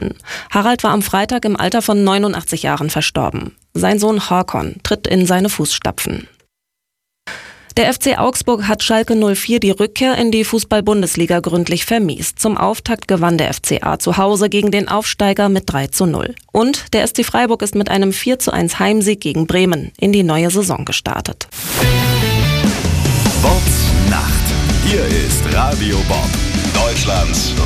Freunden. Harald war am Freitag im Alter von 89 Jahren verstorben. Sein Sohn Håkon tritt in seine Fußstapfen. Der FC Augsburg hat Schalke 04 die Rückkehr in die Fußball-Bundesliga gründlich vermiest. Zum Auftakt gewann der FCA zu Hause gegen den Aufsteiger mit 3:0. Und der SC Freiburg ist mit einem 4:1 Heimsieg gegen Bremen in die neue Saison gestartet. Bob Nacht. Hier ist Radio Bob, Deutschlands